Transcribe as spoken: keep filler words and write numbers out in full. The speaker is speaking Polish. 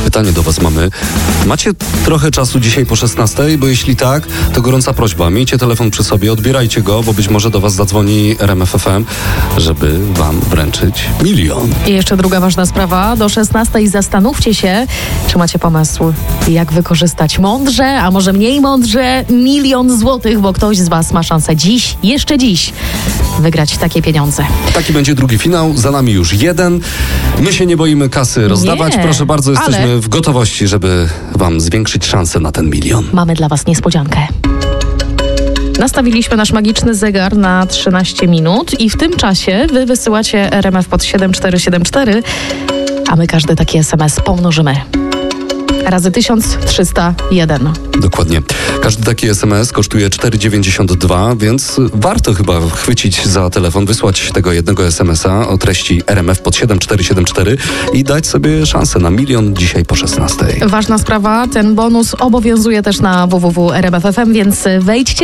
pytanie do was mamy. Macie trochę czasu dzisiaj po szesnastej? Bo jeśli tak, to gorąca prośba. Miejcie telefon przy sobie, odbierajcie go, bo być może do was zadzwoni R M F F M, żeby wam wręczyć milion. I jeszcze druga ważna sprawa. Do szesnastej zastanówcie się, czy macie pomysł, jak wykorzystać mądrze, a może mniej mądrze, milion złotych, bo ktoś z was ma szansę dziś, jeszcze dziś, wygrać takie pieniądze. Taki będzie drugi finał, za nami już jeden. My się nie boimy kasy rozdawać. Nie, Proszę bardzo, jesteśmy ale... w gotowości, żeby wam zwiększyć szansę na ten milion. Mamy dla was niespodziankę. Nastawiliśmy nasz magiczny zegar na trzynaście minut i w tym czasie wy wysyłacie R M F pod siedem cztery siedem cztery, a my każdy taki S M S pomnożymy razy tysiąc trzysta jeden. Dokładnie. Każdy taki S M S kosztuje cztery dziewięćdziesiąt dwa, więc warto chyba chwycić za telefon, wysłać tego jednego S M S-a o treści R M F pod siedem cztery siedem cztery i dać sobie szansę na milion dzisiaj po szesnastej. Ważna sprawa, ten bonus obowiązuje też na w w w kropka r m f f m, więc wejdźcie